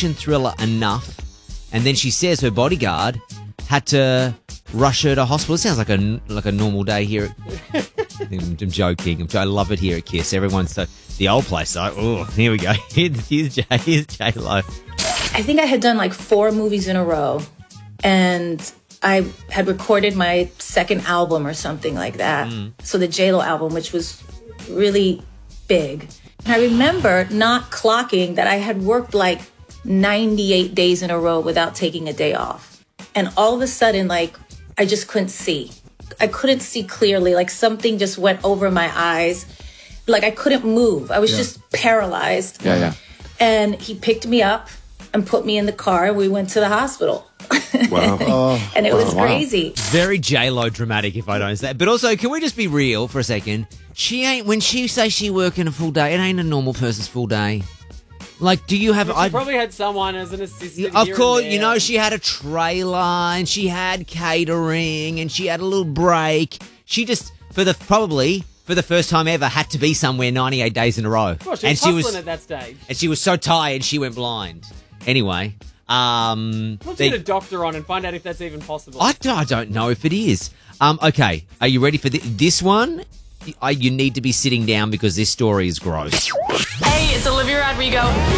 action thriller enough. And then she says her bodyguard had to rush her to hospital. It sounds like a normal day here. I'm joking. I love it here at Kiss. Everyone's the old place. Oh, here we go. Here's J-Lo. I think I had done like 4 movies in a row, and I had recorded my second album or something like that. So the J-Lo album, which was really big. And I remember not clocking that I had worked like 98 days in a row without taking a day off. And all of a sudden, like, I just couldn't see. I couldn't see clearly. Like, something just went over my eyes. Like, I couldn't move. I was just paralyzed. Yeah. And he picked me up and put me in the car, and we went to the hospital. Wow. And it was crazy. Very J-Lo dramatic, if I don't say. But also, can we just be real for a second? She ain't, when she says she working a full day, it ain't a normal person's full day. Like, do you have... She probably had someone as an assistant. Of course, you know, she had a trailer, and she had catering, and she had a little break. She just, for the first time ever, had to be somewhere 98 days in a row. Well, she was hustling at that stage. And she was so tired, she went blind. Anyway, let's get a doctor on and find out if that's even possible. I don't know if it is. Okay, are you ready for this one? You need to be sitting down because this story is gross. Hey, it's Olivia Rodrigo.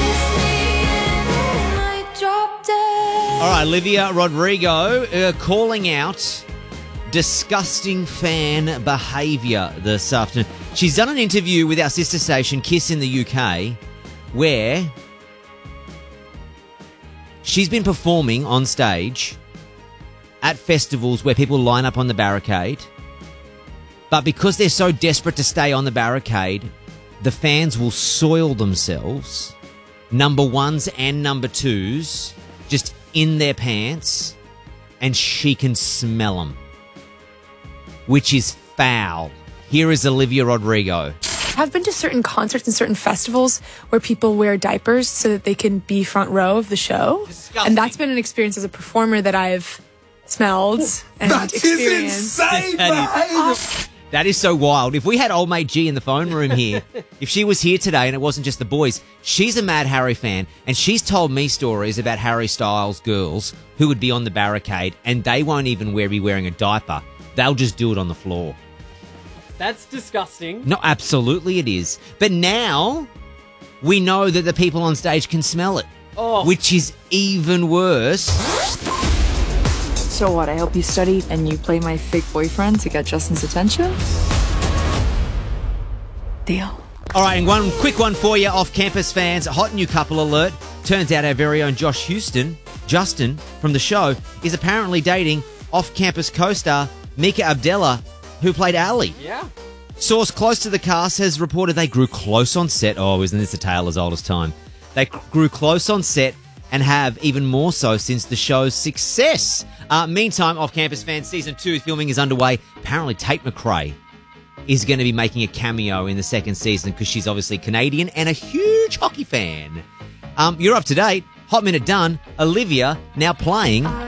All right, Olivia Rodrigo calling out disgusting fan behaviour this afternoon. She's done an interview with our sister station, Kiss in the UK, where she's been performing on stage at festivals where people line up on the barricade. But because they're so desperate to stay on the barricade, the fans will soil themselves, number ones and number twos, just in their pants, and she can smell them, which is foul. Here is Olivia Rodrigo. I've been to certain concerts and certain festivals where people wear diapers so that they can be front row of the show. Disgusting. And that's been an experience as a performer that I've smelled and experienced. Insane behavior. That is so wild. If we had old mate G in the phone room here, if she was here today and it wasn't just the boys, she's a mad Harry fan, and she's told me stories about Harry Styles girls who would be on the barricade and they won't even be wearing a diaper. They'll just do it on the floor. That's disgusting. No, absolutely it is. But now we know that the people on stage can smell it, which is even worse. So what, I help you study and you play my fake boyfriend to get Justin's attention? Deal. All right, and one quick one for you, off-campus fans. Hot new couple alert. Turns out our very own Justin from the show, is apparently dating off-campus co-star Mika Abdella, who played Ali. Yeah. Source close to the cast has reported they grew close on set. Oh, isn't this a tale as old as time? They grew close on set and have even more so since the show's success. Meantime, off-campus fans, season 2 filming is underway. Apparently, Tate McRae is going to be making a cameo in the second season because she's obviously Canadian and a huge hockey fan. You're up to date. Hot Minute done. Olivia now playing